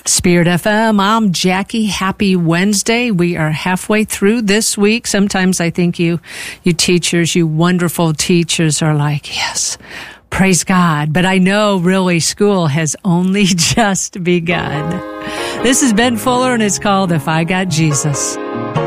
Spirit FM, I'm Jackie. Happy Wednesday. We are halfway through this week. Sometimes I think you teachers, you wonderful teachers are like, yes, praise God. But I know really school has only just begun. This is Ben Fuller and it's called If I Got Jesus.